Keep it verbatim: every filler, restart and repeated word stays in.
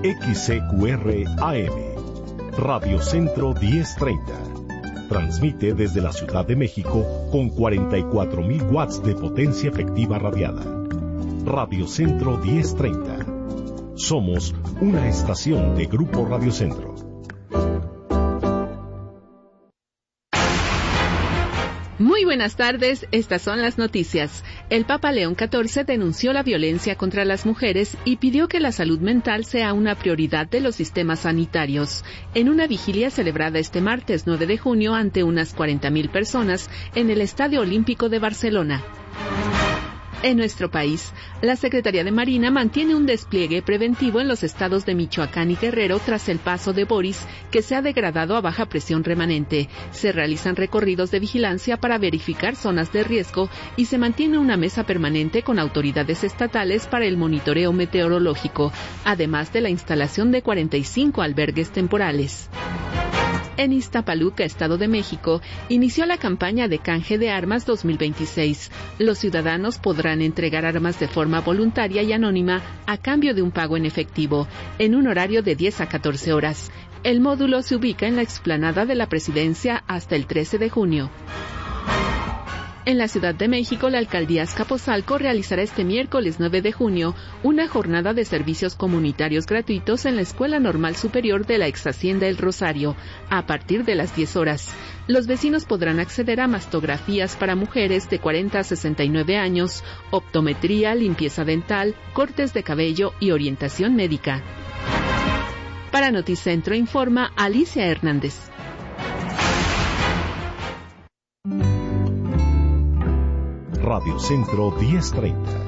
X C Q R A M, Radio Centro diez treinta. Transmite desde la Ciudad de México con cuarenta y cuatro mil watts de potencia efectiva radiada. Radio Centro diez treinta. Somos una estación de Grupo Radio Centro. Muy buenas tardes, estas son las noticias. El Papa León catorce denunció la violencia contra las mujeres y pidió que la salud mental sea una prioridad de los sistemas sanitarios. En una vigilia celebrada este martes nueve de junio ante unas cuarenta mil personas en el Estadio Olímpico de Barcelona. En nuestro país, la Secretaría de Marina mantiene un despliegue preventivo en los estados de Michoacán y Guerrero tras el paso de Boris, que se ha degradado a baja presión remanente. Se realizan recorridos de vigilancia para verificar zonas de riesgo y se mantiene una mesa permanente con autoridades estatales para el monitoreo meteorológico, además de la instalación de cuarenta y cinco albergues temporales. En Iztapaluca, Estado de México, inició la campaña de canje de armas dos mil veintiséis. Los ciudadanos podrán entregar armas de forma voluntaria y anónima a cambio de un pago en efectivo, en un horario de diez a catorce horas. El módulo se ubica en la explanada de la Presidencia hasta el trece de junio. En la Ciudad de México, la Alcaldía Azcapotzalco realizará este miércoles nueve de junio una jornada de servicios comunitarios gratuitos en la Escuela Normal Superior de la Ex Hacienda El Rosario, a partir de las diez horas. Los vecinos podrán acceder a mastografías para mujeres de cuarenta a sesenta y nueve años, optometría, limpieza dental, cortes de cabello y orientación médica. Para Noticentro informa Alicia Hernández. Radio Centro diez treinta.